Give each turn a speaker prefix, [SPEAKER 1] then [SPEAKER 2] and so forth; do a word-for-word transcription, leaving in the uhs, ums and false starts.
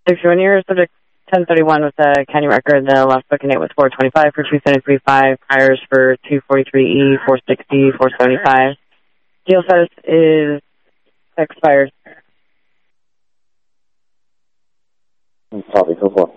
[SPEAKER 1] If you're near subject ten thirty-one with the county record, the last booking date was four twenty-five for two seventy-three point five, priors for two forty-three E, four sixty, four seventy-five. Deal status is expired.
[SPEAKER 2] Copy, so far.